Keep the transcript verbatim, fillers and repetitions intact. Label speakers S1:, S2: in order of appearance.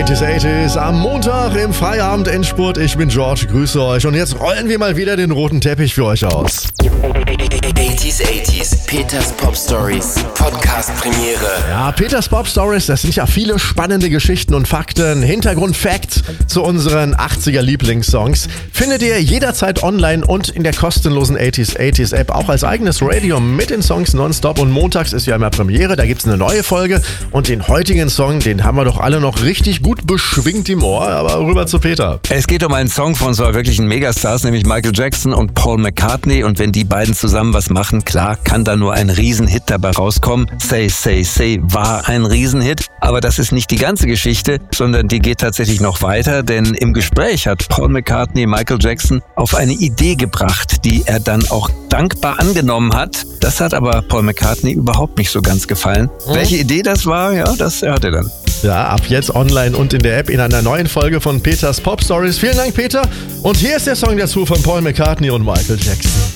S1: achtziger, achtziger am Montag im Feierabend-Endspurt. Ich bin George, grüße euch. Und jetzt rollen wir mal wieder den roten Teppich für euch aus.
S2: achtziger, achtziger, Peters Pop Stories, Podcast-Premiere.
S1: Ja, Peters Pop Stories, das sind ja viele spannende Geschichten und Fakten, Hintergrund-Facts zu unseren achtziger-Lieblingssongs. Findet ihr jederzeit online und in der kostenlosen achtziger, achtziger App, auch als eigenes Radio mit den Songs nonstop. Und montags ist ja immer Premiere, da gibt's eine neue Folge. Und den heutigen Song, den haben wir doch alle noch richtig gut beschwingt im Ohr. Aber rüber zu Peter.
S3: Es geht um einen Song von zwei wirklichen Megastars, nämlich Michael Jackson und Paul McCartney. Und wenn die beiden zusammen was machen, klar, kann da nur ein Riesenhit dabei rauskommen. Say, Say, Say war ein Riesenhit. Aber das ist nicht die ganze Geschichte, sondern die geht tatsächlich noch weiter. Denn im Gespräch hat Paul McCartney Michael Jackson auf eine Idee gebracht, die er dann auch dankbar angenommen hat. Das hat aber Paul McCartney überhaupt nicht so ganz gefallen. Mhm. Welche Idee das war, ja, das hört er dann.
S1: Ja, ab jetzt online und in der App in einer neuen Folge von Peters Pop Stories. Vielen Dank, Peter. Und hier ist der Song dazu von Paul McCartney und Michael Jackson.